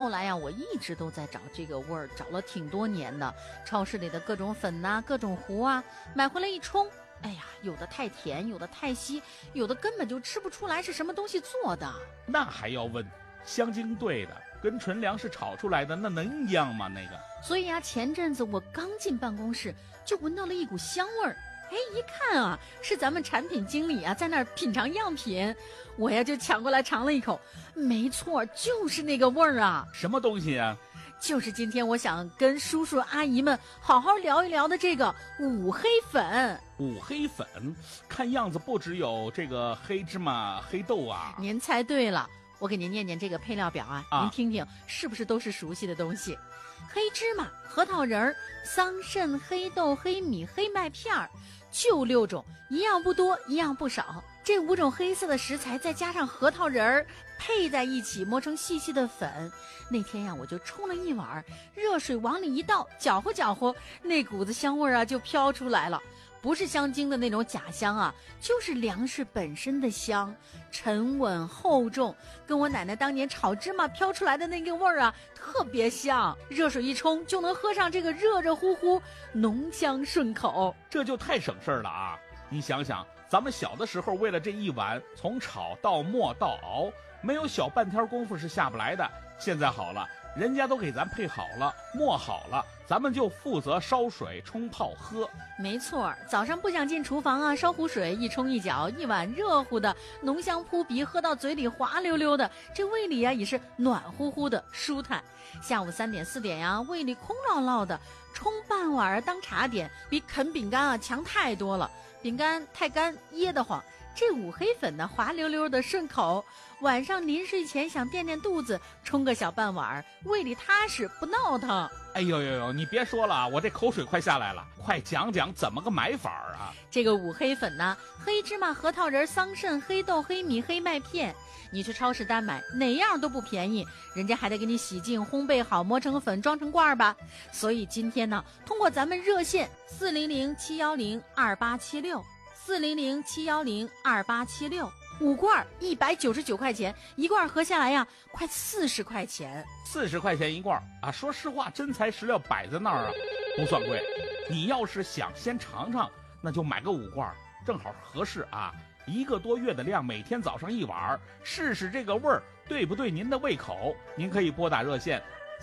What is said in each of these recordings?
后来呀，我一直都在找这个味儿，找了挺多年的。超市里的各种粉呐、各种糊啊，买回来一冲，哎呀，有的太甜，有的太稀，有的根本就吃不出来是什么东西做的。 那还要问，香精兑的跟纯粮食炒出来的那能一样吗？那个。 所以啊，前阵子我刚进办公室就闻到了一股香味儿。哎，一看啊，是咱们产品经理啊在那儿品尝样品，我呀就抢过来尝了一口，没错，就是那个味儿啊。 什么东西啊？ 就是今天我想跟叔叔阿姨们好好聊一聊的这个五黑粉。 五黑粉，看样子不只有这个黑芝麻、黑豆啊。 您猜对了，我给您念念这个配料表啊，您听听是不是都是熟悉的东西？黑芝麻、核桃仁儿、桑葚、黑豆、黑米、黑麦片儿，就6种，一样不多，一样不少。这5种黑色的食材再加上核桃仁儿配在一起，磨成细细的粉。那天呀，我就冲了一碗热水，往里一倒，搅和搅和，那股子香味啊就飘出来了。不是香精的那种假香啊，就是粮食本身的香，沉稳厚重，跟我奶奶当年炒芝麻飘出来的那个味儿啊特别像。热水一冲就能喝上这个热热乎乎，浓香顺口， 这就太省事儿了啊！你想想，咱们小的时候为了这一碗，从炒到磨到熬，没有小半天功夫是下不来的。现在好了，人家都给咱配好了，磨好了，咱们就负责烧水冲泡喝。 没错，早上不想进厨房啊，烧壶水一冲一搅，一碗热乎的，浓香扑鼻，喝到嘴里滑溜溜的，这胃里啊也是暖乎乎的，舒坦。下午3点4点呀，胃里空落落的，冲半碗当茶点，比啃饼干啊强太多了。饼干太干噎得慌，这五黑粉呢滑溜溜的顺口。晚上临睡前想垫垫肚子，冲个小半碗，胃里踏实不闹腾。 哎呦呦呦，你别说了，我这口水快下来了，快讲讲怎么个买法啊？ 这个五黑粉呢，黑芝麻、核桃仁、桑葚、黑豆、黑米、黑麦片，你去超市单买哪样都不便宜，人家还得给你洗净、烘焙好，磨成粉装成罐吧。所以今天呢，通过咱们热线400-710-2876，400-710-2876。5罐199块钱，一罐合下来呀，快40块钱。 40块钱一罐啊！说实话，真材实料摆在那儿啊，不算贵。你要是想先尝尝，那就买个5罐，正好合适啊。1个多月的量，每天早上1碗，试试这个味儿对不对您的胃口。您可以拨打热线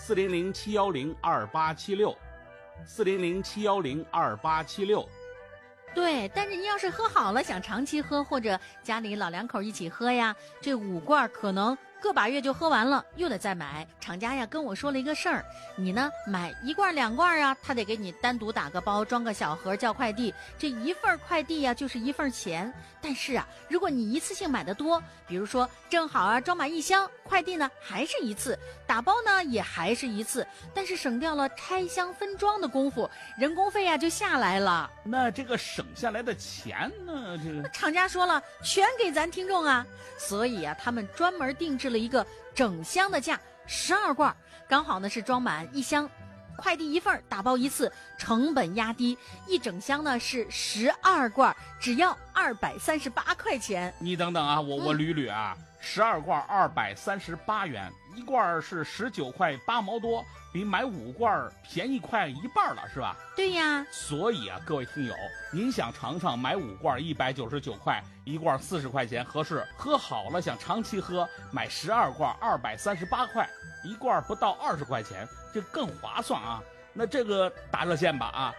400-710-2876，400-710-2876。 对，但是您要是喝好了，想长期喝，或者家里老两口一起喝呀，这5罐可能个把月就喝完了，又得再买。厂家呀跟我说了一个事儿，你呢买1罐2罐啊，他得给你单独打个包，装个小盒叫快递，这一份快递呀就是1份钱。但是啊，如果你一次性买的多，比如说正好啊装满1箱，快递呢还是1次，打包呢也还是1次，但是省掉了拆箱分装的功夫，人工费呀就下来了。 那这个省下来的钱呢？这个厂家说了，全给咱听众啊，所以啊，他们专门定制了一个整箱的价，12罐，刚好呢是装满1箱，快递1份，打包1次，成本压低，一整箱呢是12罐，只要238块钱。 你等等啊，我捋捋啊，12罐238元，一罐是19块8毛多，比买5罐便宜快1半了，是吧？ 对呀。 所以啊，各位听友，您想尝尝买5罐199块，一罐40块钱合适。喝好了想长期喝，买12罐238块，一罐不到20块钱，这更划算啊。那这个打热线吧啊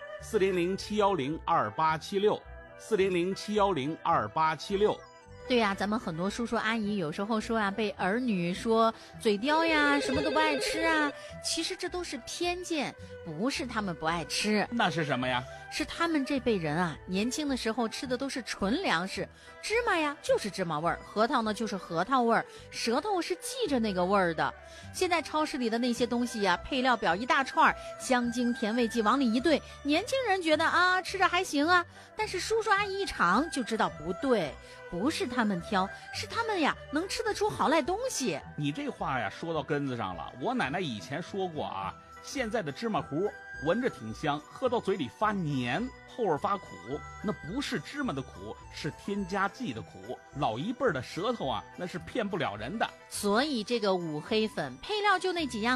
，400-710-2876，400-710-2876。 对呀，咱们很多叔叔阿姨有时候说啊，被儿女说嘴刁呀，什么都不爱吃啊，其实这都是偏见，不是他们不爱吃， 那是什么呀？ 是他们这辈人啊，年轻的时候吃的都是纯粮食，芝麻呀就是芝麻味儿，核桃呢就是核桃味儿，舌头是记着那个味儿的。现在超市里的那些东西呀，配料表一大串，香精甜味剂往里一兑，年轻人觉得啊吃着还行啊，但是叔叔阿姨一尝就知道不对，不是他们挑，是他们呀能吃得出好赖东西。 你这话呀说到根子上了，我奶奶以前说过啊，现在的芝麻糊闻着挺香，喝到嘴里发黏，后味发苦，那不是芝麻的苦，是添加剂的苦。老一辈的舌头啊，那是骗不了人的。 所以这个五黑粉配料就那几样。